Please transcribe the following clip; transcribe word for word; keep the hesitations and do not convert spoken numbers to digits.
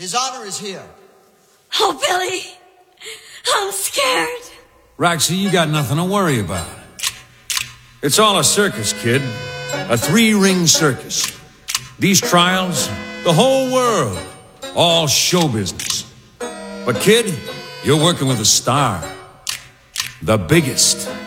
His Honor is here. Oh, Billy, I'm scared. Roxy, you got nothing to worry about. It's all a circus, kid. A three-ring circus. These trials, the whole world, all show business. But kid, you're working with a star. The biggest.